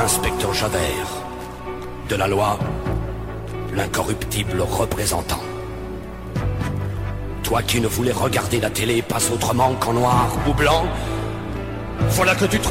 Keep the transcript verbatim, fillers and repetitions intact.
Inspecteur Javert, de la loi, l'incorruptible représentant. Toi qui ne voulais regarder la télé pas autrement qu'en noir ou blanc, voilà que tu trouves